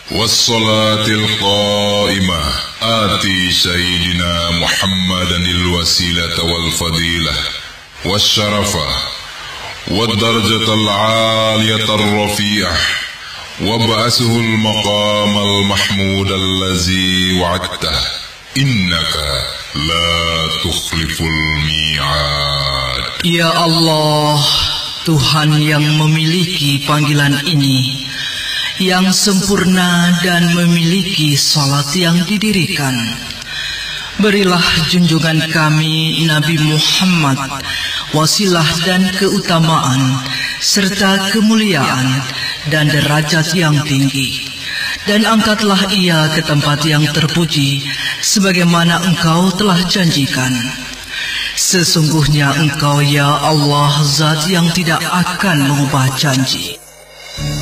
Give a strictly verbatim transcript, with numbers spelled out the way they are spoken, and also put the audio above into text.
والصلاة القائمة آت سيدنا محمدا الوسيلة والفضيلة والشرفة والدرجة العالية الرفيعة وابعثه المقام المحمود الذي وعدته إنك لا تخلف الميعاد. Ya Allah, Tuhan yang memiliki panggilan ini, yang sempurna dan memiliki salat yang didirikan, berilah junjungan kami Nabi Muhammad wasilah dan keutamaan serta kemuliaan dan derajat yang tinggi, dan angkatlah ia ke tempat yang terpuji sebagaimana Engkau telah janjikan. Sesungguhnya Engkau ya Allah zat yang tidak akan mengubah janji.